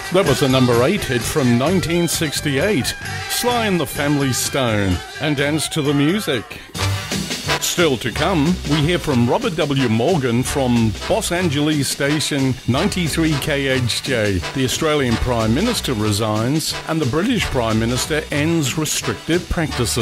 That was a number 8 hit from 1968, Sly and the Family Stone, and dance to the music. Still to come, we hear from Robert W. Morgan from Los Angeles station 93 KHJ. The Australian Prime Minister resigns and the British Prime Minister ends restrictive practices.